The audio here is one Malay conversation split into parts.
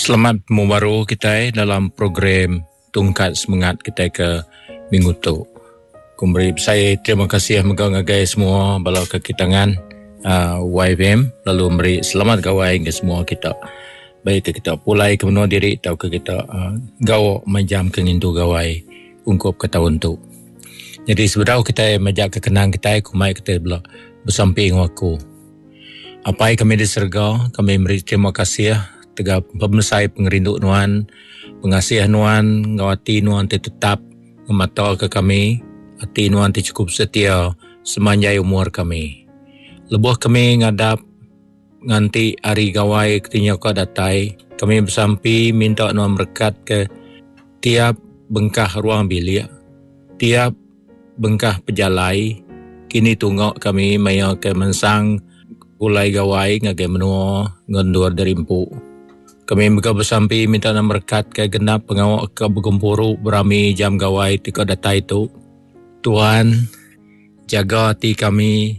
Selamat bertemu baru kita dalam program Tungkat Semangat kita ke minggu tu. Kumberi saya terima kasih mengagai semua balau kekitangan YFM lalu memberi selamat gawai ke semua kita. Baik ke kita pulai ke menua diri atau ke kita gawa majam ke ngintu gawai ungkup ke tahun tu. Jadi sebenarnya kita majak kekenang kita kumai kita bersamping aku. Apa yang kami diserga, kami memberi terima kasih tegak pemesai pengerindu nuan, pengasihan nuan, ngawati nuan tetap memata ke kami, hati nuan cukup setia semanjai umur kami. Lebuh kami ngadap nganti hari gawai ketinya kau datai, kami bersampi minta nuan berkat ke tiap bengkah ruang bilik, tiap bengkah pejalai, kini tunggak kami maya ke mensang ulai gawai ngagai menua ngondur dari empuk. Kami juga bersampi minta nak berkat ke genap pengawak ke bergempuru berami jam gawai tika datai itu. Tuhan, jaga hati kami,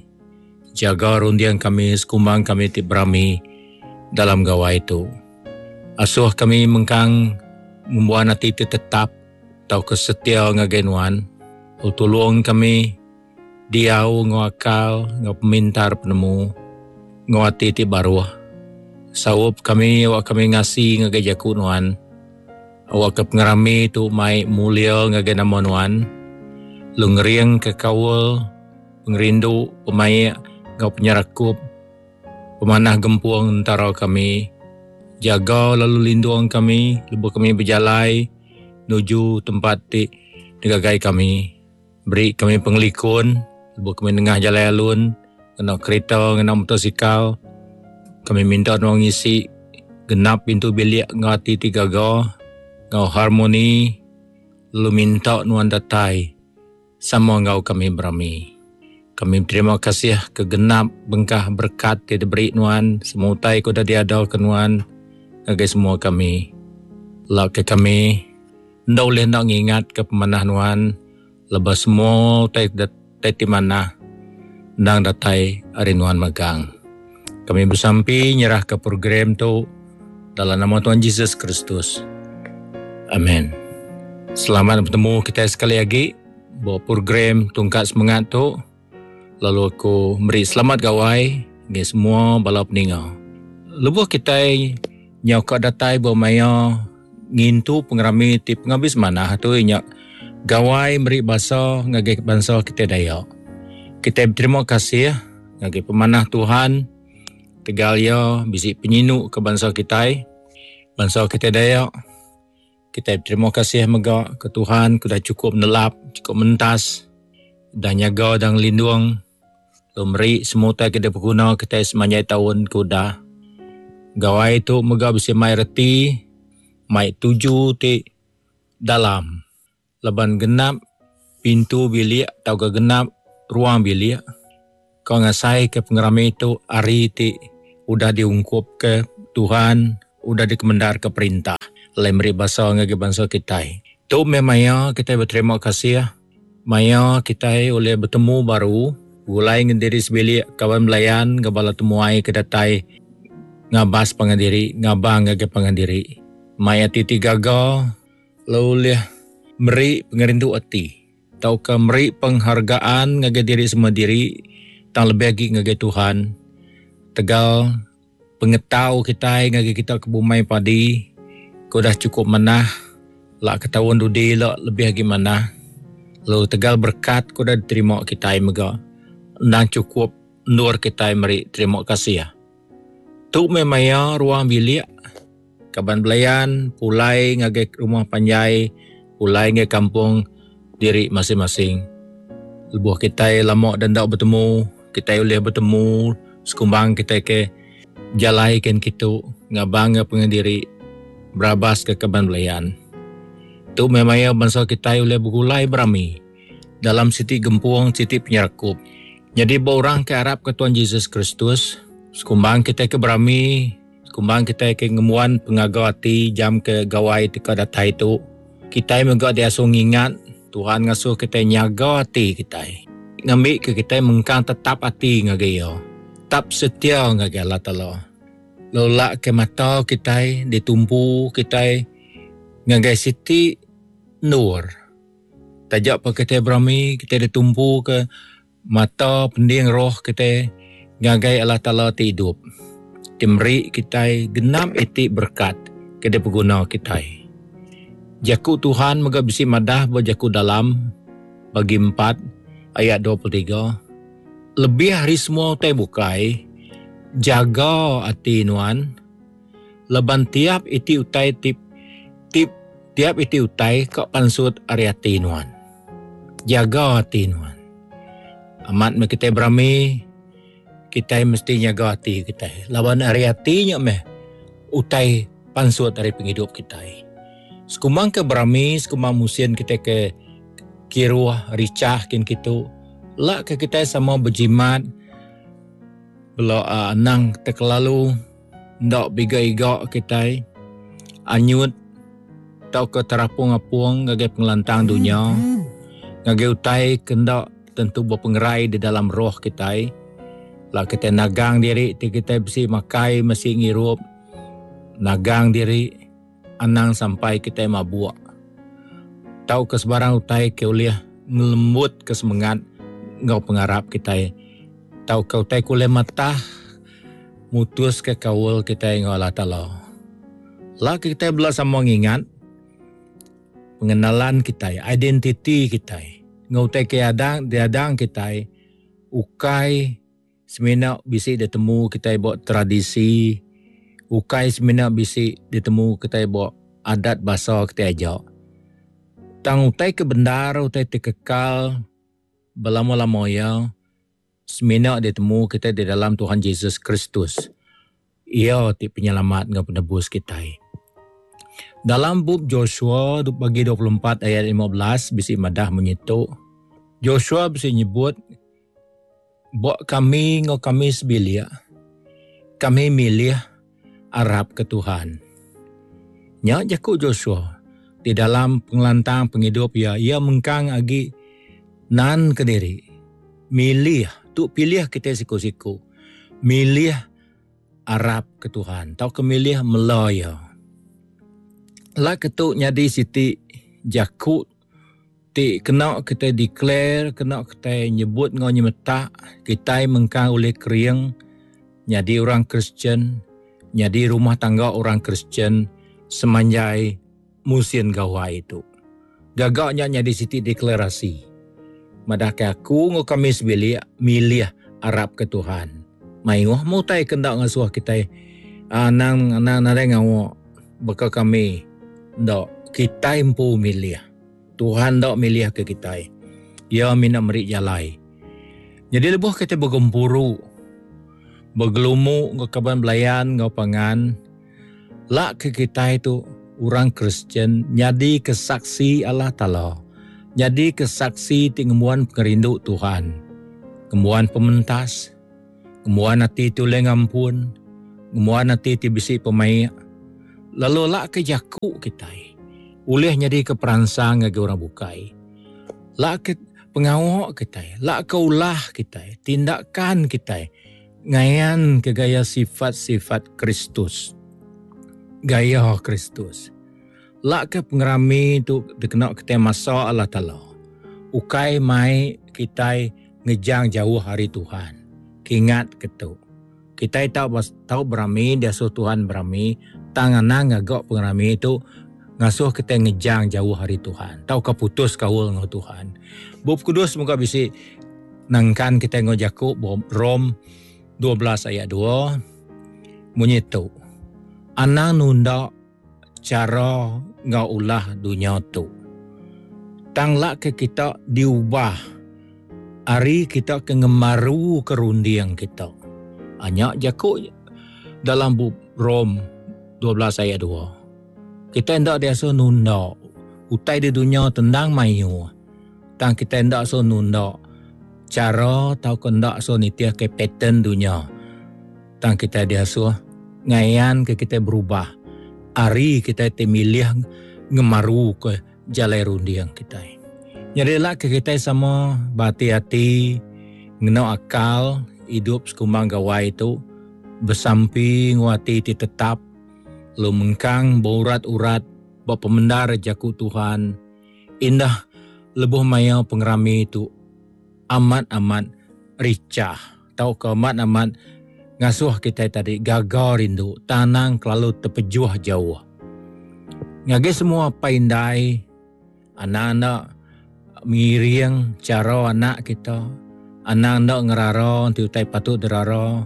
jaga rundian kami, sekumbang kami ti berami dalam gawai itu. Asuh kami mengkang membuat hati itu tetap tau kesetia ngagenuan. Tolong kami diau ngakal ngapemintar penemu ngawati ti baruah. Sawup kami, awak kami ngasih ngagay nuan. Awak ke pengerami tu mai mulia ngagay nama nuan. Lungriang ke kawal, pengerindu, pemai ngau penyarakup, pemanah gempuang antara kami. Jaga lalu linduang kami, lebuh kami berjalai, nuju tempat di negagay kami. Beri kami penglikun, lebuh kami tengah jalan alun, kena kereta, kena motosikal. Kami minta nuang isi genap pintu bilik ngati tiga ngau harmoni, lalu minta nuan datai sama ngau kami berami. Kami terima kasih ke genap bengkah berkat yang diberi nuan, semutai ko dah diada ke nuan ngagai semua kami. Lau ke kami ndak boleh nak ingat ke pemanah nuan, lebih semua tai ti mana ndang datai ari nuan megang. Kami bersampi nyerah ke program tu dalam nama Tuhan Yesus Kristus. Amin. Selamat bertemu kita sekali lagi buat program Tungkat Semangat tu. Lalu aku beri selamat gawai ke semua bala peninggal. Lebuh kita nyok datai bawa maya ngintu pengerami ti pengabis mana tu nyok gawai beri bahasa ngagai bangsa kita Dayak. Kita berterima kasih ngagai pemanah Tuhan tegal ya bisi penyinu ke bangsa kita Dayak. Kita terima kasih mega ke Tuhan kuda cukup nelap, cukup mentas dan jaga dan lindung. Lumri semua kita berguna kita semanjai tahun kuda. Gawai itu mega bisi mai reti, mai tuju ti dalam. Leban genap pintu bilik atau ke genap ruang bilik. Kau ngasai ke pengerami itu hari ti udah diungkup ke Tuhan, udah dikemendar ke perintah. Lemri bahasa ngagi bangsa kita. Tu memang kita berterima kasih. Maya kita oleh bertemu baru, mulai ngendiri sebilik kawan belayan, gabala temuai kedatai ngabas pengandiri, ngabang ngagi pengandiri. Maya titi gagal, lalu meri pengerindu hati. Tau ke meri penghargaan ngagi diri semua diri, tang lebih lagi ngagi Tuhan. Tegal pengetau kita ngagi kita ke bumai padi, kau dah cukup manah, lah ketahuan dudi lah lebih lagi manah. Lalu tegal berkat kau dah diterima kita mega, nang cukup nur kita meri terima kasih ya. Tu memang ruang bilik, kaban belayan, pulai ngagi rumah panjai, pulai ngagi kampung diri masing-masing. Lebuh kita lama dan tak bertemu, kita boleh bertemu, sekumbang kita ke jalai kan kita ngabang pengendiri berabas ke kaban belayan. Tu memang bangsa kita boleh bergulai berami dalam siti gempuang, siti penyerakup. Jadi orang ke Arab ke Tuhan Yesus Kristus, sekumbang kita ke berami, sekumbang kita ke ngemuan pengagawati jam ke gawai tika datai itu, kita juga diasuh ingat Tuhan ngasuh kita nyaga hati kita. Ngambil ke kita mengkang tetap hati ngagayo. Tetap setia ngagay Allah Ta'ala. Lola ke mata kita ditumpu kita ngagai siti nur. Tajak pa kita berami kita ditumpu ke mata pending roh kita ngagai Allah Ta'ala hidup. Timri kita genap iti berkat kita pengguna kita. Jaku Tuhan moga bisi madah berjaku dalam bagi 4 ayat 23. Lebih hari semua utai bukai, jaga hati nuan, leban tiap iti utai tiap iti utai kau pansut ari hati nuan. Jaga hati nuan. Amat me kita berami, kita mesti jaga hati kita. Lawan ari hatinya meh utai pansut dari penghidup kita. Sekumang ke berami, sekumang musim kita ke kiruah, ricah kin kita. Lah ke kita sama berjimat, bela anang terkelalu, ndak biga-iga kita, anyut, tau ke terapung-apung, ngagai pengelantang dunia, ngagai utai kendak tentu berpengerai di dalam roh kita. Lah kita nagang diri, kita besi makai, masih ngirup, nagang diri, anang sampai kita mabuk. Tahu ke sebarang utai ke uliah ngelembut ke semangat ngau pengarap kita. Tahu ke utai kuliah mata mutus ke kawul kita ngau Allah Ta'ala. Lah kita bela sama ngingat pengenalan kita, identiti kita. Ngau utai ke diadang kita ukai semena bisi ditemu kita buat tradisi. Ukai semena bisi ditemu kita buat adat bahasa kita ajak. Tang utai ke bendar, utai kekal belama-lama ya. Semena ditemu kita di dalam Tuhan Yesus Kristus. Ia ti penyelamat dengan penebus kita. Dalam bab Joshua bagi 24 ayat 15 bisi madah menyitu. Joshua bisi nyebut buat kami ngau kami sebilia. Kami milih Arab ke Tuhan. Nya jaku Joshua di dalam pengelantang penghidup ia mengkang agi nan ke diri. Milih tu pilih kita siku-siku. Milih Arab ke Tuhan. Tau kemilih Melaya. Lah ketuk nyadi siti jaku ti kena kita declare, kena kita nyebut ngau nyemetak kita mengkang oleh keriang nyadi orang Kristian. Jadi rumah tangga orang Kristian semanjai musim gawa itu. Gagaknya nyadi siti deklarasi. Madah ke aku ngau kami sebilik milih Arab ke Tuhan. Maingah mutai kendak ngasuh kita. Nang ngau baka kami ndak kita impu milih. Tuhan ndak milih ke kita. Ia mina merik jalai. Jadi lebuh kita bergempuru. Bergelumu ngau kaban belayan ngau pangan. Lak ke kita itu orang Kristian nyadi kesaksi Allah Ta'ala. Nyadi kesaksi tingemuan pengerindu Tuhan. Kemuan pementas. Kemuan hati tuleng ampun. Kemuan hati tibisi pemain. Lalu lak ke jaku kita. Uleh nyadi ke peransang ngagi orang bukai. Lak ke pengawak kita. Lak ke ulah kita. Tindakan kita. Ngayan ke gaya sifat-sifat Kristus. Gaya Kristus. Lak ke pengerami tu dikenal kita masa Allah Ta'ala. Ukai mai kita ngejang jauh hari Tuhan. Kingat ketu. Kita tahu berami, dia suruh Tuhan berami. Tangan ngagak pengerami itu ngasuh kita ngejang jauh hari Tuhan. Tahu keputus kawul ngau Tuhan. Bab Kudus semoga bisa nangkan kita ngojaku Rom 12 ayat 2 menyitu anang nunda cara ngau ulah dunia tu tanglah ke kita diubah hari kita ke ngemaru kerundiang kita hanya jaku dalam buku Rom 12 ayat 2 kita hendak dia so nunda utai di dunia tendang mayu tang kita hendak so nunda cara tau kendak so nitia ke pattern dunia. Tang kita dia so ngayan ke kita berubah. Ari kita temilih ngemaru ke jalai rundiang kita. Nyarilah ke kita sama berhati-hati, ngenau akal, hidup sekumbang gawai itu bersampi nguati ti tetap lu mengkang baurat-urat ba pemendar jaku Tuhan indah lebuh mayau pengerami itu amat-amat ricah tau ke amat-amat ngasuh kita tadi gagal rindu tanang kelalu terpejuah jauh ngage semua paindai anak-anak miriang cara anak kita anak-anak ngeraro tiutai patut deraro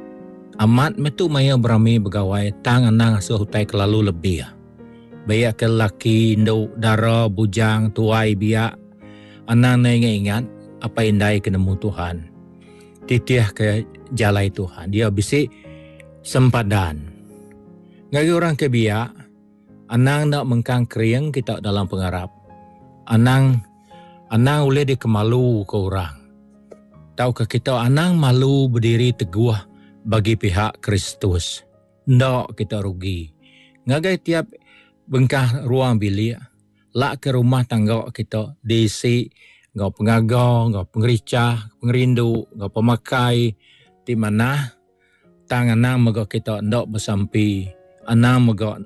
amat metu maya berami begawai tang anang asuh utai kelalu lebih bayak ke laki indo dara bujang tuai biak anang na ingat apa indai kenemu Tuhan titiah ke jalai Tuhan dia bisi sempadan ngagi orang ke biak anang nak mengkang kriang kita dalam pengharap anang boleh dikemalu ke orang tahu ke kita anang malu berdiri teguh bagi pihak Kristus ndak kita rugi ngagai tiap bengkah ruang bilik lak ke rumah tangga kita diisi ngau pengaga, ngau pengericah, pengerindu, ngau pemakai di mana tang anang megak kita ndak bersampi anang megak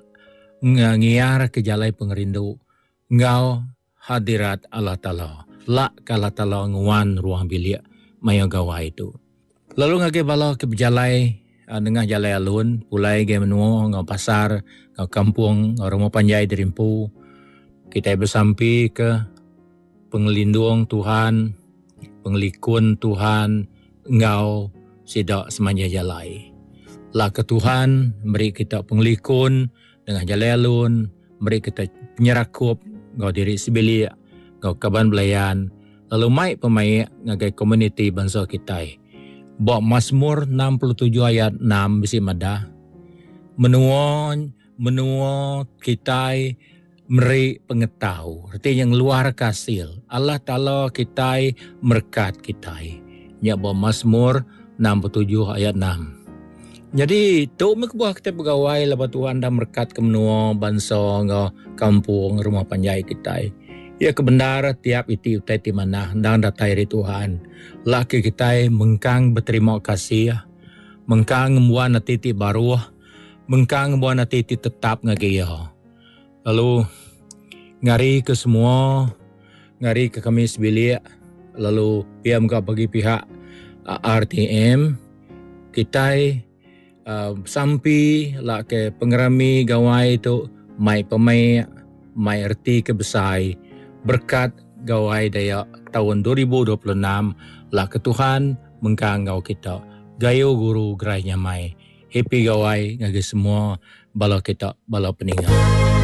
ngiar ke jalai pengerindu ngau hadirat Allah Ta'ala lak kala Ta'ala nguan ruang bilik maya gawai itu lalu ngage bala ke berjalai dengan jalai alun pulai ge menua ngau pasar ngau kampung ngau rumah panjai dirimpu kita bersampi ke pengelindung Tuhan, pengelikun Tuhan, engkau sidak semanja jalai. Lah ke Tuhan, beri kita pengelikun dengan jalai alun, beri kita penyerakup, engkau diri sebelia, engkau kaban belayan, lalu mai pemai ngagai komuniti bangsa kita. Bawa Mazmur 67 ayat 6 bisi madah, menua kita meri pengetahu. Artinya yang luar kasil. Allah Ta'ala kita merkat kita. Ya bawa Mazmur 67 ayat 6. Jadi tu mekbuah kita pegawai lepas Tuhan dah merkat ke menua bangsa ngau kampung rumah panjai kita. Ya kebendara tiap iti utai ti mana dan datai dari Tuhan. Laki kita mengkang berterima kasih. Mengkang membuat natiti baru. Mengkang membuat natiti tetap ngagaya. Lalu ngari ke semua, ngari ke kami sebilik, lalu pihak muka bagi pihak RTM, kita sampai lah ke pengerami gawai itu, mai pemai, mai erti ke besai, berkat gawai daya tahun 2026, lah ke Tuhan mengkanggau kita, gayo guru gerainya mai, happy gawai ngagi semua, bala kita, bala peninggal.